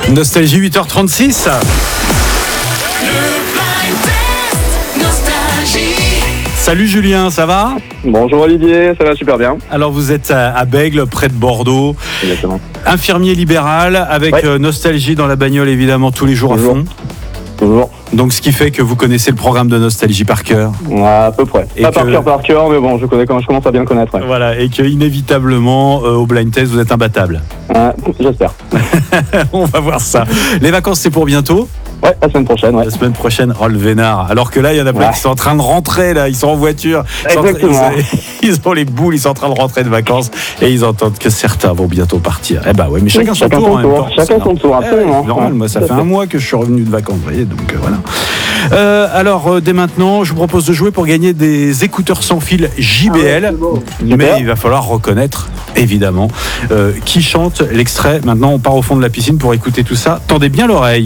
Nostalgie 8h36. Salut Julien, ça va ? Bonjour Olivier, ça va super bien. Alors vous êtes à Bègles, près de Bordeaux. Exactement. Infirmier libéral, avec Nostalgie dans la bagnole évidemment tous les jours à fond. Toujours. Donc ce qui fait que vous connaissez le programme de Nostalgie par cœur. À peu près. Et Pas que- par cœur, mais bon, je commence à bien le connaître. Ouais. Voilà, et que inévitablement au blind test vous êtes imbattable. J'espère. On va voir ça. Les vacances c'est pour bientôt. Ouais, la semaine prochaine, ouais. La semaine prochaine, oh le vénard. Alors que là, il y en a plein qui sont en train de rentrer, là. Ils sont en voiture. Exactement. Ils ont les boules, ils sont en train de rentrer de vacances et ils entendent que certains vont bientôt partir. Eh ben ouais, mais chacun son tour en même temps. Chacun son tour, absolument. Normal, moi, ça fait un mois que je suis revenu de vacances, vous voyez, donc voilà. Alors, dès maintenant, je vous propose de jouer pour gagner des écouteurs sans fil JBL. Mais Super. il va falloir reconnaître, évidemment, qui chante l'extrait. Maintenant, on part au fond de la piscine pour écouter tout ça. Tendez bien l'oreille.